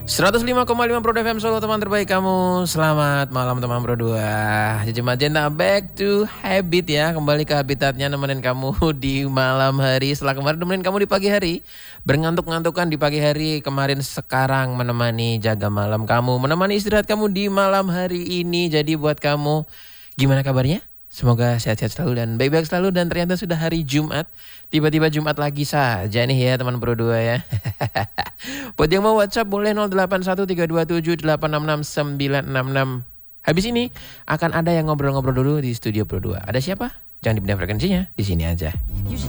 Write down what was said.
105,5 Pro FM Solo, teman terbaik kamu. Selamat malam teman Pro 2. Jejak Magenta back to habit ya. Kembali ke habitatnya nemenin kamu di malam hari. Setelah kemarin nemenin kamu di pagi hari, berngantuk-ngantukan di pagi hari. Kemarin sekarang menemani jaga malam kamu, menemani istirahat kamu di malam hari ini. Jadi buat kamu, gimana kabarnya? Semoga sehat-sehat selalu dan baik-baik selalu. Dan ternyata sudah hari Jumat. Tiba-tiba Jumat lagi saja nih ya teman Pro 2 ya. Buat yang mau WhatsApp boleh 081327866966. Habis ini akan ada yang ngobrol-ngobrol dulu di studio Pro 2. Ada siapa? Jangan dipindah frekuensinya, di sini aja.